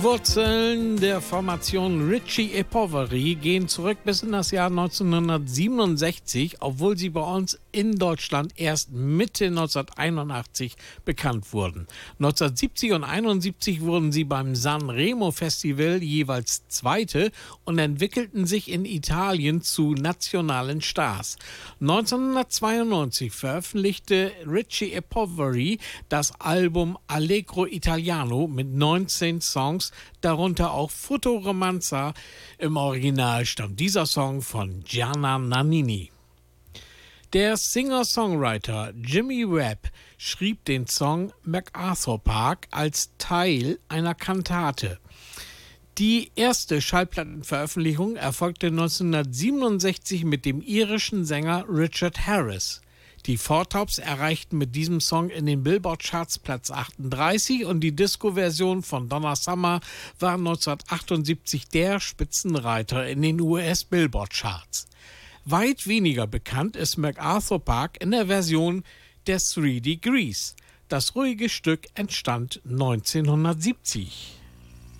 Wurzeln der Formation Richie e Poveri gehen zurück bis in das Jahr 1967, obwohl sie bei uns in Deutschland erst Mitte 1981 bekannt wurden. 1970 und 1971 wurden sie beim Sanremo Festival jeweils Zweite und entwickelten sich in Italien zu nationalen Stars. 1992 veröffentlichte Richie e Poveri das Album Allegro Italiano mit 19 Songs, darunter auch Fotoromanza. Im Original stammt dieser Song von Gianna Nannini. Der Singer-Songwriter Jimmy Webb schrieb den Song MacArthur Park als Teil einer Kantate. Die erste Schallplattenveröffentlichung erfolgte 1967 mit dem irischen Sänger Richard Harris. Die Four Tops erreichten mit diesem Song in den Billboard-Charts Platz 38 und die Disco-Version von Donna Summer war 1978 der Spitzenreiter in den US-Billboard-Charts. Weit weniger bekannt ist MacArthur Park in der Version der Three Degrees. Das ruhige Stück entstand 1970.